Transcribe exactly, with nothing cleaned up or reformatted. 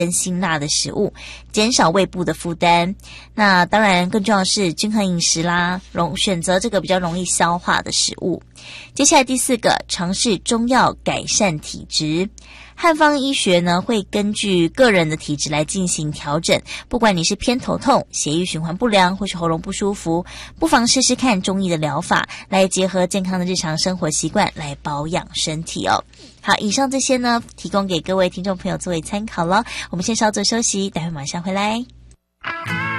跟辛辣的食物，减少胃部的负担。那当然更重要的是均衡饮食啦，容选择这个比较容易消化的食物。接下来第四个，尝试中药改善体质。汉方医学呢会根据个人的体质来进行调整，不管你是偏头痛、血液循环不良或是喉咙不舒服，不妨试试看中医的疗法，来结合健康的日常生活习惯来保养身体哦。好，以上这些呢提供给各位听众朋友作为参考了，我们先稍作休息，待会马上回来。